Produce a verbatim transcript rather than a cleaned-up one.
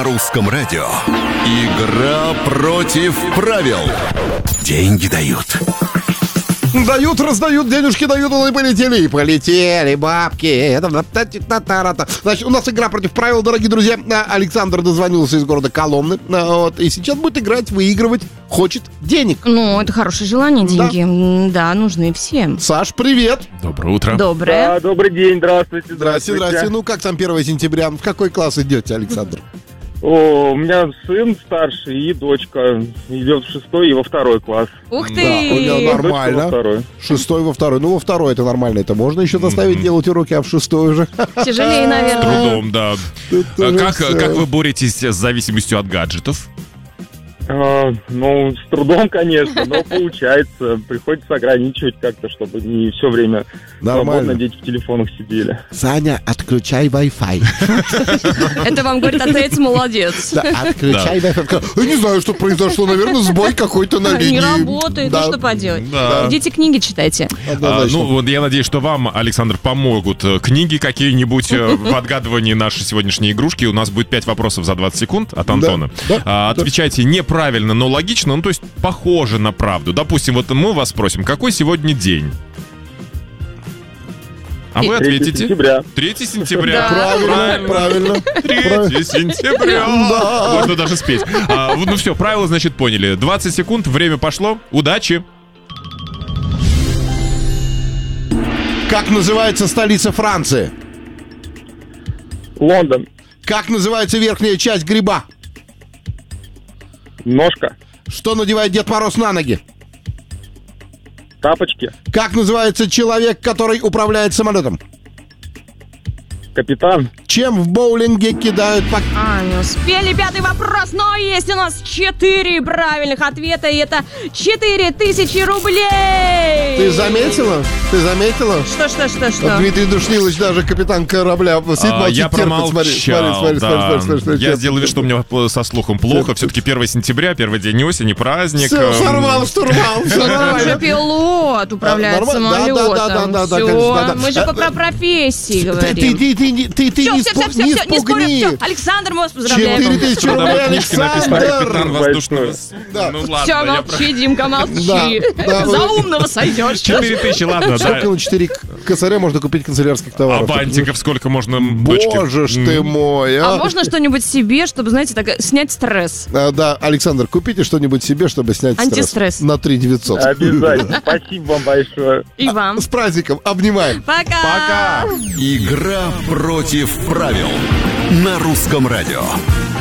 На русском радио. Игра против правил. Деньги дают. Дают, раздают, денежки дают, и полетели, и полетели бабки. Значит, у нас игра против правил, дорогие друзья. Александр дозвонился из города Коломны, вот, и сейчас будет играть, выигрывать, хочет денег. Ну, это хорошее желание, деньги. Да, да, нужны всем. Саш, привет. Доброе утро. Доброе. Да, добрый день, здравствуйте. Здрасте, здрасте. Ну, как там первое сентября? В какой класс идете, Александр? О, у меня сын старший и дочка идет в шестой и во второй класс. Ух ты! Да, у меня нормально. Во второй. Шестой во второй. Ну, во второй это нормально. Это можно еще заставить делать уроки, а в шестой уже. Тяжелее, С наверное. трудом, да. Тут А уже Как, всё. как вы боретесь с зависимостью от гаджетов? А, ну, с трудом, конечно, но получается. Приходится ограничивать как-то, чтобы не все время Нормально. свободно дети в телефонах сидели. Саня, отключай Wi-Fi. Это вам говорит отец, молодец. Да, отключай Wi-Fi. Я не знаю, что произошло. Наверное, сбой какой-то на линии. Не работает, Да. ну что поделать. Да. Идите книги читайте. А, Однозначно. ну, вот я надеюсь, что вам, Александр, помогут э, книги какие-нибудь э, в отгадывании нашей сегодняшней игрушки. У нас будет пять вопросов за двадцать секунд от Антона. да, А, отвечайте неправильно, но логично, ну, то есть похоже на правду. Допустим, вот мы вас спросим, какой сегодня день? А вы третьего ответите? сентября. третьего сентября. Правильно, правильно. третьего сентября. Да. Можно даже спеть. А, ну все, правила, значит, поняли. двадцать секунд, время пошло. Удачи. Как называется столица Франции? Лондон. Как называется верхняя часть гриба? Ножка. Что надевает Дед Мороз на ноги? Тапочки. Как называется человек, который управляет самолетом? Капитан. Чем в боулинге кидают по... А, не успели. Пятый вопрос, но есть у нас четыре правильных ответа, и это четыре тысячи рублей. Ты заметила? Ты заметила? Что, что, что, Вот что? Дмитрий Душнилович, даже капитан корабля, сидит, А, молчит, я терпит. промолчал, Смотри, смотри, смотри, да. смотри, смотри, смотри, Я терпит. сделал вид, что у меня пл- со слухом плохо. Терпит. Все-таки первого сентября, первый день осени, праздник. Все, эм, сорвал, штурвал, все Ну, ты уже нормально. пилот, управляет А, нормально? Да, самолетом. да, да, да, да, Всё. конечно, да, да. Мы же А, по про профессии Ты, говорим. ты, ты, ты, ты, ты Все, не все, спу- все, все, не все, не спорим, спугни. все. Александр, мы вас поздравляем. Четыре тысячи рублей, трудовой книжке написано Александр. капитан воздушного. с- Да. Ну ладно, Все, я про- молчи, Димка, молчи. Да, да. За умного сойдешь. Четыре тысячи, ладно, Сколько да. на четыре косаря можно купить канцелярских А товаров? бантиков сколько можно дочке? Боже ж ты мой, А а. можно что-нибудь себе, чтобы, знаете, так, снять стресс? А, да, Александр, купите что-нибудь себе, чтобы снять Антистресс. стресс. На три девятьсот. Обязательно. Спасибо вам большое. И вам. С праздником, обнимаем. Пока! Пока! Игра против правил. На русском радио.